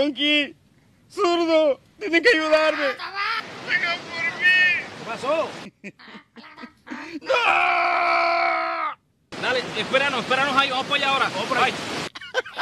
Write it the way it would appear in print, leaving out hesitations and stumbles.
Monkey, zurdo, tienen que ayudarme. Vengan por mí. ¿Qué pasó? ¡No! Dale, espéranos ahí, vamos para allá ahora. Vamos por ahí.